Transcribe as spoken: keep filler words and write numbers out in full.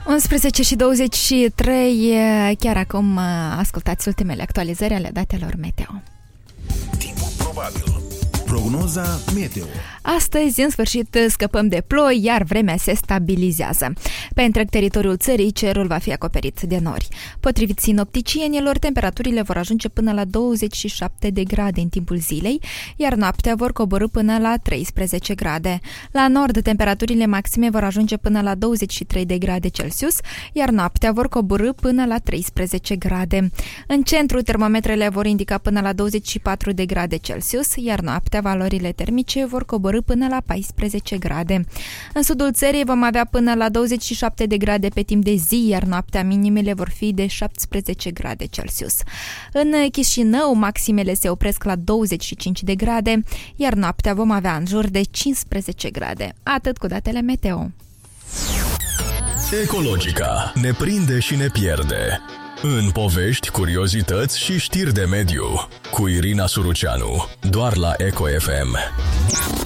unsprezece și douăzeci și trei, chiar acum ascultați ultimele actualizări ale datelor meteo. Timpul probabil. Prognoza meteo. Astăzi, în sfârșit, scăpăm de ploi, iar vremea se stabilizează. Pe întreg teritoriul țării, cerul va fi acoperit de nori. Potrivit sinopticienilor, temperaturile vor ajunge până la douăzeci și șapte de grade în timpul zilei, iar noaptea vor coborî până la treisprezece grade. La nord, temperaturile maxime vor ajunge până la douăzeci și trei de grade Celsius, iar noaptea vor coborî până la treisprezece grade. În centru, termometrele vor indica până la douăzeci și patru de grade Celsius, iar noaptea valorile termice vor coborî până la paisprezece grade. În sudul țării vom avea până la douăzeci și șapte de grade pe timp de zi, iar noaptea minimele vor fi de șaptesprezece grade Celsius. În Chișinău, maximele se opresc la douăzeci și cinci de grade, iar noaptea vom avea în jur de cincisprezece grade. Atât cu datele meteo. Ecologica ne prinde și ne pierde. În povești, curiozități și știri de mediu. Cu Irina Suruceanu, doar la Eco F M.